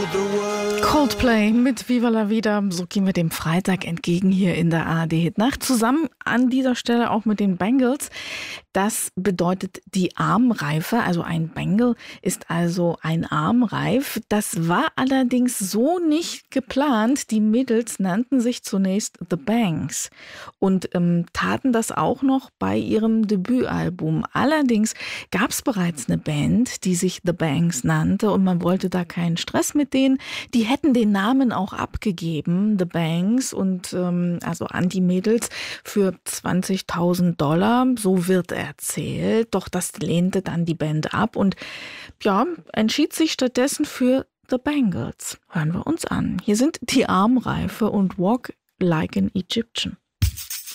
Coldplay mit Viva la Vida. So gehen wir dem Freitag entgegen hier in der ARD-Hitnacht. Zusammen an dieser Stelle auch mit den Bangles. Das bedeutet die Armreife. Also ein Bangle ist also ein Armreif. Das war allerdings so nicht geplant. Die Mädels nannten sich zunächst The Bangs und taten das auch noch bei ihrem Debütalbum. Allerdings gab es bereits eine Band, die sich The Bangs nannte und man wollte da keinen Stress mit denen. Die hätten den Namen auch abgegeben, The Bangs, und also an die Mädels für $20.000, so wird erzählt. Doch das lehnte dann die Band ab und ja, entschied sich stattdessen für The Bangles. Hören wir uns an. Hier sind die Armreife und Walk Like an Egyptian.